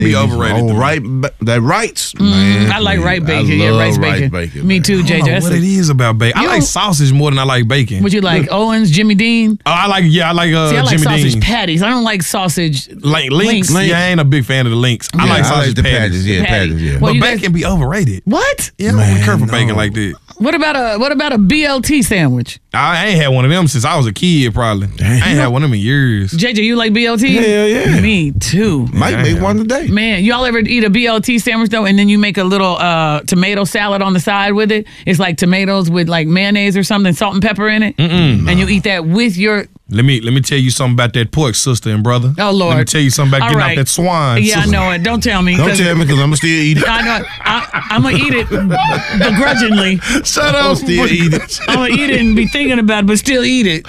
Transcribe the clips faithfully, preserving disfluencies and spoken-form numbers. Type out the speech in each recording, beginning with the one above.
Be overrated. Oh, right, that rice, mm, man. I like rice bacon. I yeah, love rice bacon. Rice bacon Me man. too, J J. I don't know That's what a, it is about bacon. I You like don't- sausage more than I like bacon. Would you like Owens, Jimmy Dean? Oh, I like yeah, I like uh, See, I like Jimmy sausage Dean. patties. I don't like sausage. Like links. Links. Yeah, I ain't a big fan of the links. I Yeah, like I sausage like the patties. patties. Yeah, Patty. patties. Yeah. Well, But you guys- bacon be overrated. What? Yeah, I don't Man, really care for no. bacon like that. What about a what about a B L T sandwich? I ain't had one of them since I was a kid, probably. I ain't had one of them in years. J J, you like B L T? Hell yeah. Me too. Might Yeah, make yeah. one today. Man, y'all ever eat a B L T sandwich though, and then you make a little uh, tomato salad on the side with it? It's like tomatoes with like mayonnaise or something, salt and pepper in it, Mm-mm, and you eat that with your. Let me let me tell you something about that pork, sister and brother. Oh Lord! Let me tell you something about All getting right. out that swine. Yeah, I sister. know it. Don't tell me. Don't 'cause tell me because I'm going to still eat it. I know. I, I'm gonna eat it begrudgingly. Shut I'm up. still eat it. I'm gonna eat it and be thinking about it, but still eat it.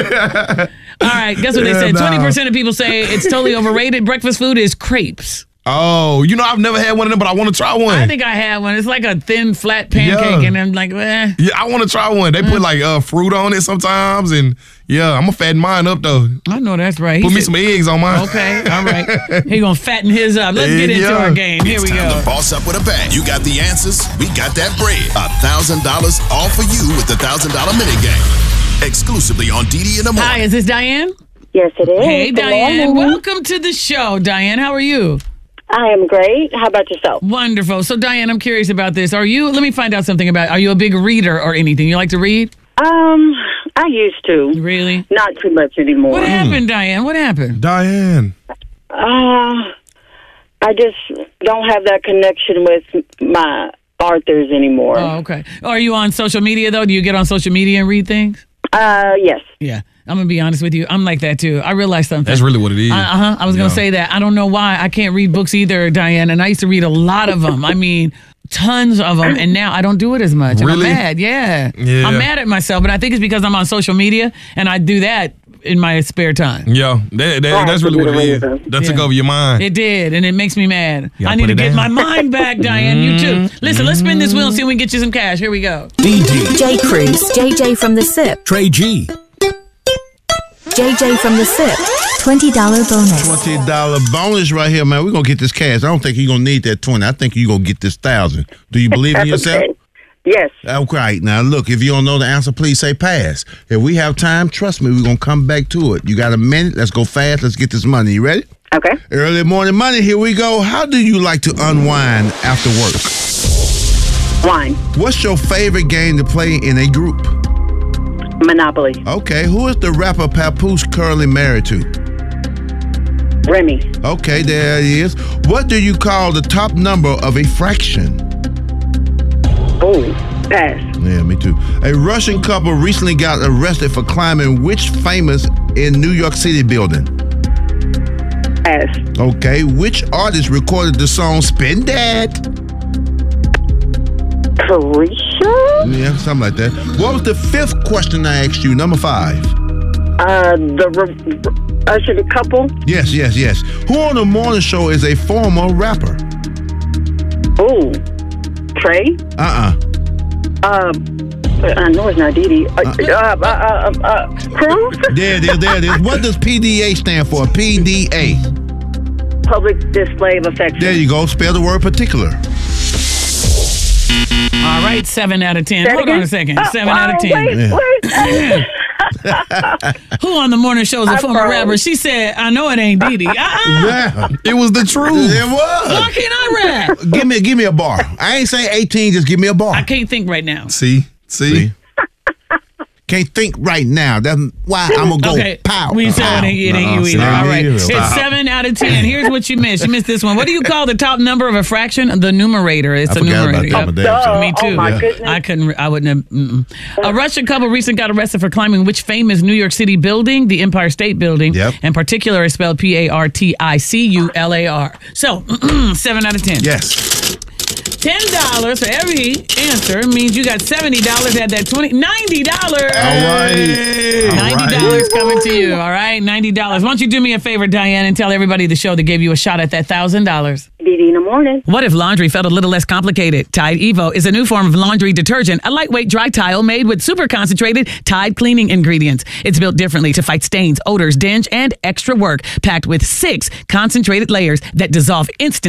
All right, guess what they Yeah, said? nah. Twenty percent of people say it's totally overrated. Breakfast food is crepes. Oh, you know I've never had one of them, but I want to try one. I think I had one. It's like a thin, flat pancake, Yeah. and I'm like, eh. yeah, I want to try one. They put like uh, fruit on it sometimes, and yeah, I'm gonna fatten mine up though. I know that's right. He Put me said- some eggs on mine. Okay, all right. He gonna fatten his up. Let's get into Yeah. our game. Here It's we time go. to boss up with a bang. You got the answers. We got that bread. A thousand dollars all for you with the thousand dollar mini game. Exclusively on D D in the morning. Hi, is this Diane? Yes, it is. Hey, Good Diane. morning. Welcome to the show, Diane. How are you? I am great. How about yourself? Wonderful. So, Diane, I'm curious about this. Are you? Let me find out something about. Are you a big reader or anything? You like to read? Um, I used to. Really? Not too much anymore. What happened, Diane? What happened? Diane. Uh, I just don't have that connection with my authors anymore. Oh, okay. Are you on social media though? Do you get on social media and read things? Uh, yes. Yeah. I'm gonna be honest with you. I'm like that too. I realized something. That's really what it is. Uh huh. I was gonna Yeah. say that. I don't know why I can't read books either, Diane. And I used to read a lot of them. I mean, tons of them. And now I don't do it as much. And Really? I'm mad. Yeah. Yeah. I'm mad at myself, but I think it's because I'm on social media and I do that in my spare time. Yeah, that, that, Right, that's really what it is. reason. That took Yeah. over your mind. It did, and it makes me mad. You I gotta need put to it get down. my mind back, Diane. You too. Listen, let's spin this wheel and see if we can get you some cash. Here we go. D D, J. Cruz, J J from the S I P, Trey G, J J from the S I P, twenty dollars bonus. twenty dollars bonus right here, man. We're going to get this cash. I don't think you're going to need that twenty. I think you're going to get this one thousand. Do you believe in yourself? Okay. Yes. Okay, now look, if you don't know the answer, please say pass. If we have time, trust me, we're going to come back to it. You got a minute? Let's go fast. Let's get this money. You ready? Okay. Early morning money, here we go. How do you like to unwind after work? Wine. What's your favorite game to play in a group? Monopoly. Okay, who is the rapper Papoose currently married to? Remy. Okay, there it is. What do you call the top number of a fraction? Oh, pass. Yeah, me too. A Russian couple recently got arrested for climbing which famous in New York City building? Pass. Okay, which artist recorded the song Spin That? Carisha? Yeah, something like that. What was the fifth question I asked you? Number five. Uh, the re- re- Usher couple? Yes, yes, yes. Who on the morning show is a former rapper? Oh, Trey? Uh-uh. Uh, I know it's not Dee Dee. Uh, uh, uh, uh, uh, Cruz? There it is, there it is. What does P D A stand for? P D A. Public display of affection. There you go. Spell the word particular. All right, seven out of ten. Say it Hold on again? a second. Uh, Seven out of oh, ten. Wait, wait. Who on the morning show is a I former froze. rapper? She said, I know it ain't Dee Dee. Uh-uh. Yeah. It was the truth. It was. Why can't I rap? Give me, give me a bar. I ain't saying eighteen. Just give me a bar. I can't think right now. See, see. See? Can't think right now. That's why I'm gonna go Okay, pow. we said it pow. ain't, it ain't Uh-uh, you either. see, All right, me either. it's Stop. seven out of ten. Here's what you missed. You missed this one. What do you call the top number of a fraction? The numerator. It's I the forgot numerator. about that. Yep. Damn, Oh, Me too. oh my Yeah. goodness. I couldn't. I wouldn't have. Mm-mm. A Russian couple recently got arrested for climbing which famous New York City building? The Empire State Building. Yep. In particular, is spelled P A R T I C U L A R. So seven out of ten. Yes. Ten dollars for every answer means you got seventy dollars at that twenty. Ninety dollars. All right. Ninety dollars coming to you. All right, ninety dollars. Why don't you do me a favor, Diane, and tell everybody the show that gave you a shot at that thousand dollars? Be D D in the morning. What if laundry felt a little less complicated? Tide Evo is a new form of laundry detergent, a lightweight dry tile made with super concentrated Tide cleaning ingredients. It's built differently to fight stains, odors, dinge, and extra work, packed with six concentrated layers that dissolve instantly